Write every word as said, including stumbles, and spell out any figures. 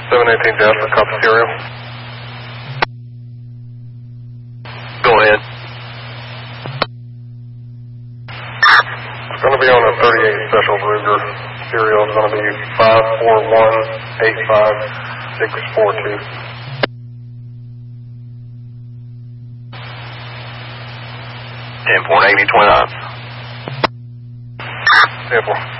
seven eighteen Jasper, copy serial. Go ahead. It's going to be on a thirty-eight Special Ruger. Serial is going to be five four one eight five six four two. ten four eighty twenty-nine. ten four.